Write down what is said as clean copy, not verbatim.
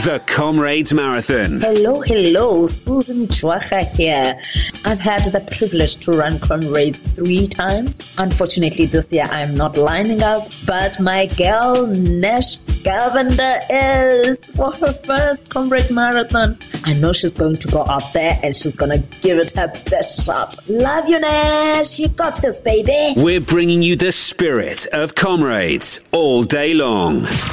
The Comrades Marathon. Hello, Susan Chwacha here. I've had the privilege to run Comrades 3 times. Unfortunately, this year I'm not lining up, but my girl Nesh Govender is for her first Comrade Marathon. I know she's going to go out there and she's going to give it her best shot. Love you, Nesh. You got this, baby. We're bringing you the spirit of Comrades all day long.